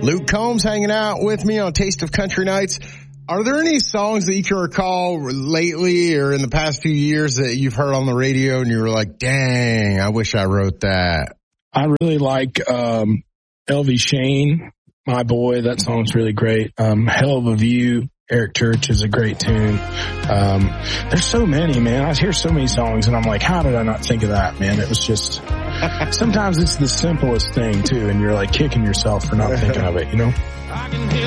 Luke Combs hanging out with me on Taste of Country Nights. Are there any songs that you can recall lately or in the past few years that you've heard on the radio and you were like, dang, I wish I wrote that? I really like L.V. Shane, My Boy. That song's really great. Hell of a View, Eric Church is a great tune. There's so many, man. I hear so many songs and I'm like, how did I not think of that, man? It was just, sometimes it's the simplest thing too, and you're like kicking yourself for not thinking of it, you know?